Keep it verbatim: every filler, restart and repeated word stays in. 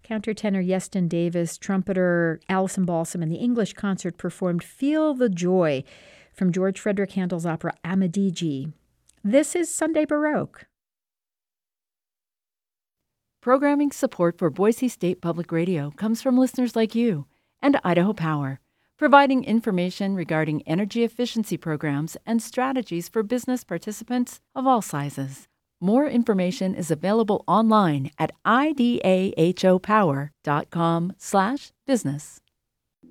Countertenor Yeston Davis, trumpeter Alison Balsam, and the English concert performed Feel the Joy from George Frederick Handel's opera Amadigi. This is Sunday Baroque. Programming support for Boise State Public Radio comes from listeners like you and Idaho Power, providing information regarding energy efficiency programs and strategies for business participants of all sizes. More information is available online at idahopower dot com slash business.